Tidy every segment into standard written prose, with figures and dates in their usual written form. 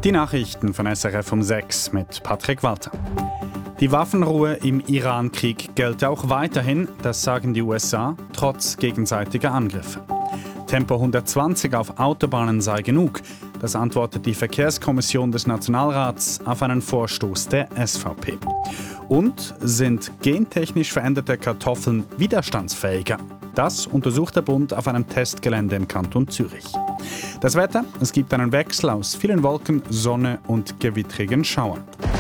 Die Nachrichten von SRF um 6 mit Patrick Walter. Die Waffenruhe im Iran-Krieg gelte auch weiterhin, das sagen die USA, trotz gegenseitiger Angriffe. Tempo 120 auf Autobahnen sei genug, das antwortet die Verkehrskommission des Nationalrats auf einen Vorstoß der SVP. Und sind gentechnisch veränderte Kartoffeln widerstandsfähiger? Das untersucht der Bund auf einem Testgelände im Kanton Zürich. Das Wetter: Es gibt einen Wechsel aus vielen Wolken, Sonne und gewittrigen Schauern.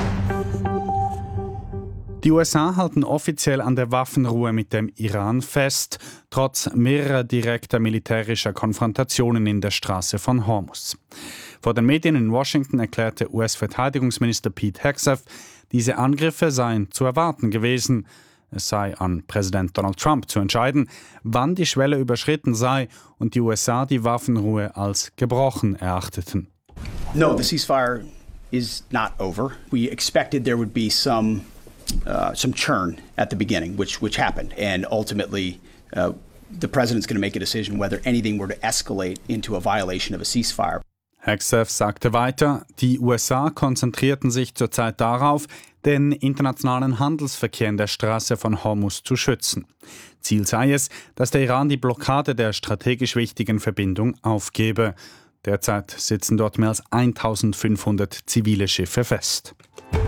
Die USA halten offiziell an der Waffenruhe mit dem Iran fest, trotz mehrerer direkter militärischer Konfrontationen in der Straße von Hormuz. Vor den Medien in Washington erklärte US-Verteidigungsminister Pete Hegseth, diese Angriffe seien zu erwarten gewesen. Es sei an Präsident Donald Trump zu entscheiden, wann die Schwelle überschritten sei und die USA die Waffenruhe als gebrochen erachteten. No, the ceasefire is not over. We expected there would be some churn at the beginning, which happened, and ultimately the president's going to make a decision whether anything were to escalate into a violation of a ceasefire. Hegseth sagte weiter, die USA konzentrierten sich zurzeit darauf, den internationalen Handelsverkehr in der Straße von Hormuz zu schützen. Ziel sei es, dass der Iran die Blockade der strategisch wichtigen Verbindung aufgebe. Derzeit sitzen dort mehr als 1500 zivile Schiffe fest.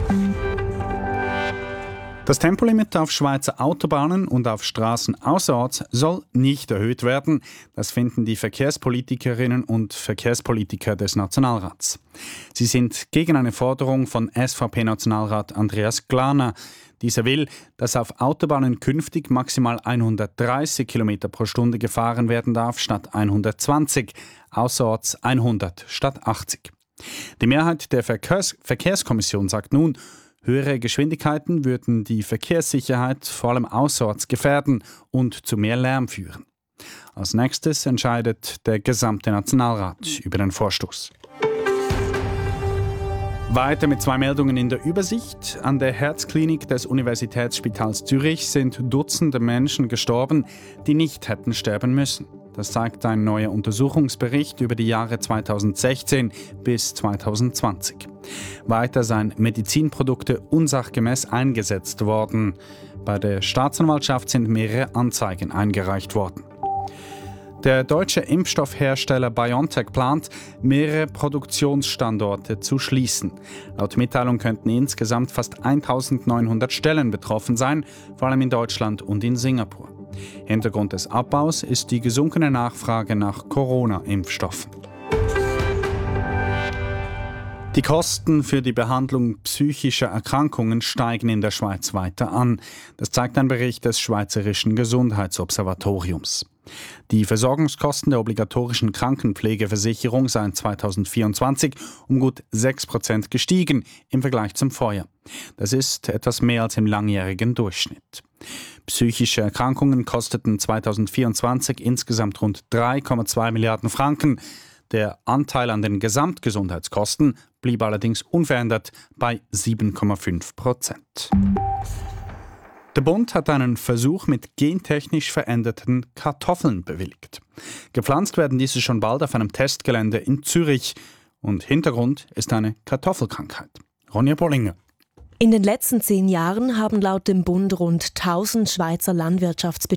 Das Tempolimit auf Schweizer Autobahnen und auf Straßen außerorts soll nicht erhöht werden. Das finden die Verkehrspolitikerinnen und Verkehrspolitiker des Nationalrats. Sie sind gegen eine Forderung von SVP-Nationalrat Andreas Glaner. Dieser will, dass auf Autobahnen künftig maximal 130 km pro Stunde gefahren werden darf statt 120, außerorts 100 statt 80. Die Mehrheit der Verkehrskommission sagt nun, höhere Geschwindigkeiten würden die Verkehrssicherheit vor allem außerorts gefährden und zu mehr Lärm führen. Als nächstes entscheidet der gesamte Nationalrat über den Vorstoß. Weiter mit 2 Meldungen in der Übersicht. An der Herzklinik des Universitätsspitals Zürich sind Dutzende Menschen gestorben, die nicht hätten sterben müssen. Das zeigt ein neuer Untersuchungsbericht über die Jahre 2016 bis 2020. Weiter seien Medizinprodukte unsachgemäß eingesetzt worden. Bei der Staatsanwaltschaft sind mehrere Anzeigen eingereicht worden. Der deutsche Impfstoffhersteller BioNTech plant, mehrere Produktionsstandorte zu schließen. Laut Mitteilung könnten insgesamt fast 1900 Stellen betroffen sein, vor allem in Deutschland und in Singapur. Hintergrund des Abbaus ist die gesunkene Nachfrage nach Corona-Impfstoffen. Die Kosten für die Behandlung psychischer Erkrankungen steigen in der Schweiz weiter an. Das zeigt ein Bericht des Schweizerischen Gesundheitsobservatoriums. Die Versorgungskosten der obligatorischen Krankenpflegeversicherung seien 2024 um gut 6% gestiegen im Vergleich zum Vorjahr. Das ist etwas mehr als im langjährigen Durchschnitt. Psychische Erkrankungen kosteten 2024 insgesamt rund 3,2 Milliarden Franken. Der Anteil an den Gesamtgesundheitskosten blieb allerdings unverändert bei 7,5%. Der Bund hat einen Versuch mit gentechnisch veränderten Kartoffeln bewilligt. Gepflanzt werden diese schon bald auf einem Testgelände in Zürich. Und Hintergrund ist eine Kartoffelkrankheit. Ronja Bollinger. In den letzten 10 Jahren haben laut dem Bund rund 1000 Schweizer Landwirtschaftsbetriebe